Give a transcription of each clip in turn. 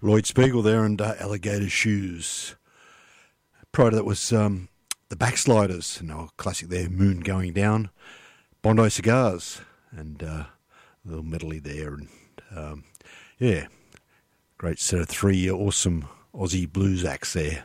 Lloyd Spiegel there and Alligator Shoes. Prior to that was the Backsliders, and our classic there, Moon Going Down. Bondi Cigars, and a little medley there. And great set of three awesome Aussie blues acts there.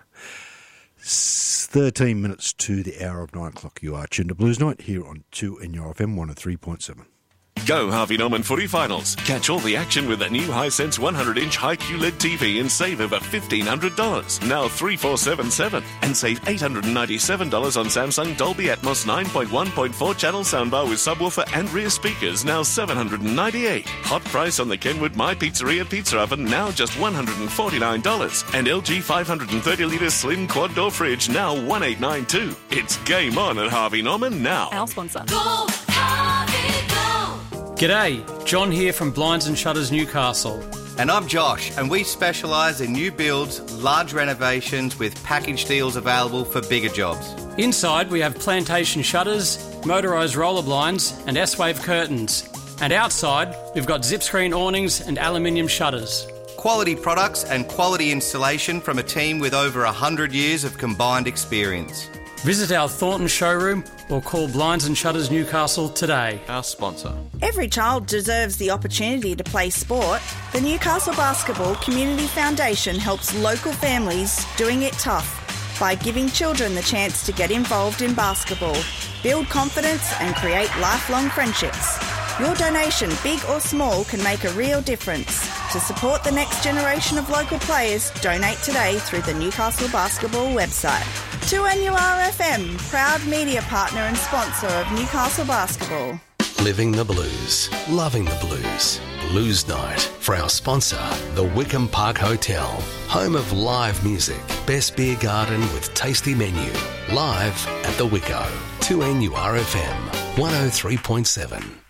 13 minutes to the hour of 9 o'clock. You are tuned to Blues Night here on 2NURFM 103.7. Go Harvey Norman Footy Finals. Catch all the action with the new Hisense 100-inch high QLED TV and save over $1,500. Now $3,477. And save $897 on Samsung Dolby Atmos 9.1.4 channel soundbar with subwoofer and rear speakers, now $798. Hot price on the Kenwood My Pizzeria pizza oven, now just $149. And LG 530-litre slim quad door fridge, now $1,892. It's game on at Harvey Norman now. Our sponsor. Go, Harvey, go! G'day, John here from Blinds and Shutters Newcastle. And I'm Josh, and we specialise in new builds, large renovations with package deals available for bigger jobs. Inside we have plantation shutters, motorised roller blinds and S-wave curtains. And outside we've got zip screen awnings and aluminium shutters. Quality products and quality installation from a team with over 100 years of combined experience. Visit our Thornton showroom or call Blinds and Shutters Newcastle today. Our sponsor. Every child deserves the opportunity to play sport. The Newcastle Basketball Community Foundation helps local families doing it tough by giving children the chance to get involved in basketball, build confidence and create lifelong friendships. Your donation, big or small, can make a real difference. To support the next generation of local players, donate today through the Newcastle Basketball website. 2NURFM, proud media partner and sponsor of Newcastle Basketball. Living the blues, loving the blues. Blues Night for our sponsor, the Wickham Park Hotel, home of live music, best beer garden with tasty menu. Live at the Wicko, 2NURFM 103.7.